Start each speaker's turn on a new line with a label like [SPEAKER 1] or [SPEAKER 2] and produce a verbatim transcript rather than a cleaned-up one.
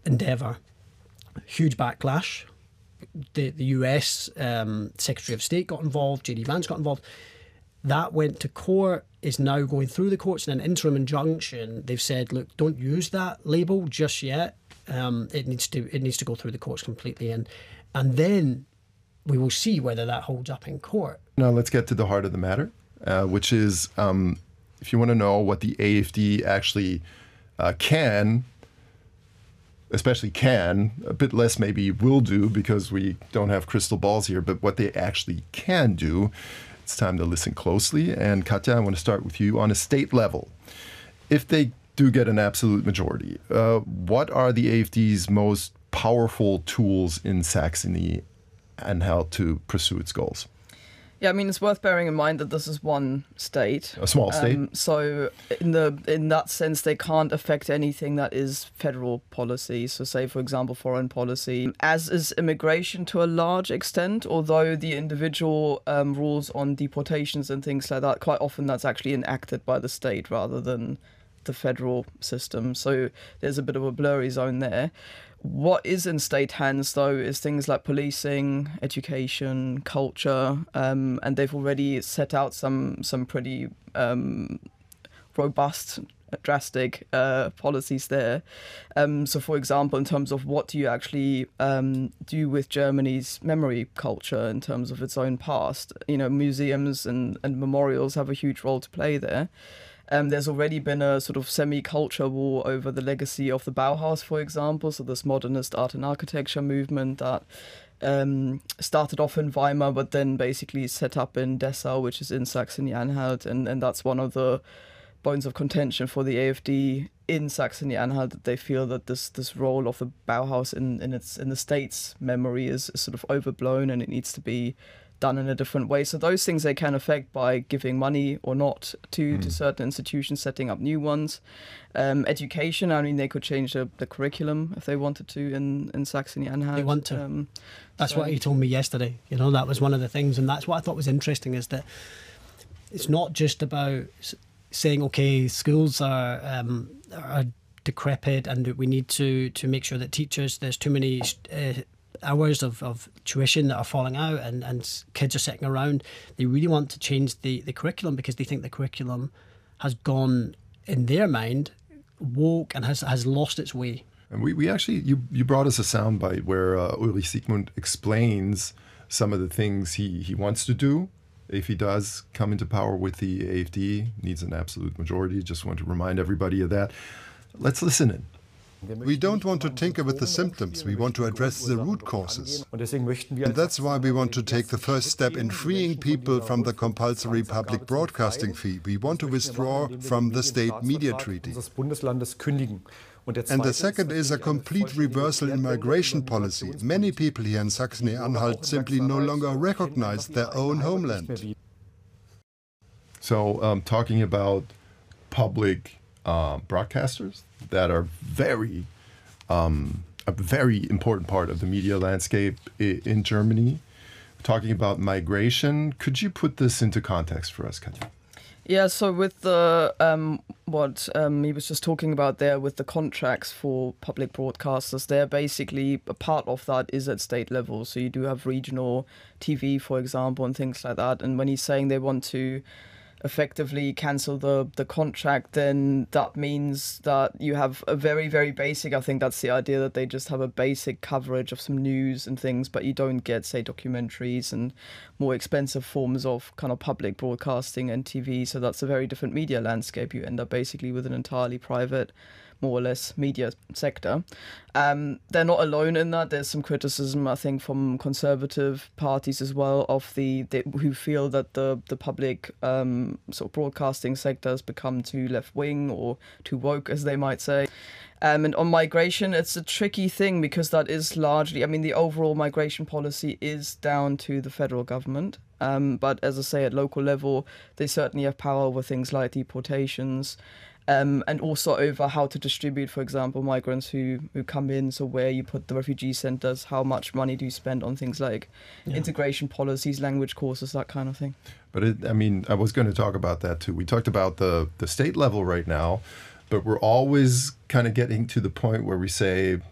[SPEAKER 1] endeavour. Huge backlash. The, the U S um, Secretary of State got involved, J D Vance got involved. That went to court, is now going through the courts in an interim injunction. They've said, look, don't use that label just yet. Um, it needs to it needs to go through the courts completely, and and then we will see whether that holds up in court.
[SPEAKER 2] Now let's get to the heart of the matter, uh, which is um, if you want to know what the A F D actually uh, can, especially can, a bit less maybe will do because we don't have crystal balls here, but what they actually can do, it's time to listen closely. And Katja, I want to start with you on a state level. If they do get an absolute majority, uh, what are the A F D's most powerful tools in Saxony-Anhalt to pursue its goals?
[SPEAKER 3] Yeah, I mean, it's worth bearing in mind that this is one state.
[SPEAKER 2] A small state.
[SPEAKER 3] Um, so in the in that sense, they can't affect anything that is federal policy. So say, for example, foreign policy, as is immigration to a large extent, although the individual um, rules on deportations and things like that, quite often that's actually enacted by the state rather than the federal system. So there's a bit of a blurry zone there. What is in state hands, though, is things like policing, education, culture, um, and they've already set out some some pretty um, robust, drastic uh, policies there. Um, so, for example, in terms of what do you actually um, do with Germany's memory culture in terms of its own past, you know, museums and, and memorials have a huge role to play there. Um, there's already been a sort of semi-culture war over the legacy of the Bauhaus, for example, so this modernist art and architecture movement that um, started off in Weimar, but then basically set up in Dessau, which is in Saxony-Anhalt, and, and that's one of the bones of contention for the A F D in Saxony-Anhalt, that they feel that this this role of the Bauhaus in, in its in the state's memory is, is sort of overblown and it needs to be done in a different way. So those things they can affect by giving money or not to, mm. to certain institutions, setting up new ones. Um, education, I mean, they could change the, the curriculum if they wanted to in, in Saxony-Anhalt.
[SPEAKER 1] They want to.
[SPEAKER 3] Um,
[SPEAKER 1] that's
[SPEAKER 3] so.
[SPEAKER 1] what he told me yesterday. You know, that was one of the things. And that's what I thought was interesting, is that it's not just about saying, okay, schools are, um, are decrepit and we need to, to make sure that teachers, there's too many uh, hours of, of tuition that are falling out and, and kids are sitting around. They really want to change the, the curriculum because they think the curriculum has gone, in their mind, woke and has, has lost its way.
[SPEAKER 2] And we, we actually, you, you brought us a soundbite where uh, Ulrich Siegmund explains some of the things he, he wants to do if he does come into power with the A F D, needs an absolute majority. Just want to remind everybody of that. Let's listen in.
[SPEAKER 4] We don't want to tinker with the symptoms, we want to address the root causes. And that's why we want to take the first step in freeing people from the compulsory public broadcasting fee. We want to withdraw from the state media treaty. And the second is a complete reversal in migration policy. Many people here in Saxony-Anhalt simply no longer recognize their own homeland.
[SPEAKER 2] So, um, talking about public uh, broadcasters that are very, um, a very important part of the media landscape i- in Germany. Talking about migration, could you put this into context for us, Katja?
[SPEAKER 3] Yeah, so with the um, what um, he was just talking about there with the contracts for public broadcasters, they're basically a part of that is at state level. So you do have regional T V, for example, and things like that. And when he's saying they want to effectively cancel the the contract, then that means that you have a very, very basic, I think that's the idea, that they just have a basic coverage of some news and things, but you don't get, say, documentaries and more expensive forms of kind of public broadcasting and T V. So that's a very different media landscape. You end up basically with an entirely private, more or less, media sector. Um, they're not alone in that. There's some criticism, I think, from conservative parties as well, of the, the who feel that the the public um, sort of broadcasting sector has become too left-wing or too woke, as they might say. Um, and on migration, it's a tricky thing because that is largely, I mean, the overall migration policy is down to the federal government. Um, but as I say, at local level, they certainly have power over things like deportations. Um, and also over how to distribute, for example, migrants who, who come in, so where you put the refugee centres, how much money do you spend on things like yeah. integration policies, language courses, that kind of thing.
[SPEAKER 2] But, it, I mean, I was going to talk about that too. We talked about the, the state level right now, but we're always kind of getting to the point where we say,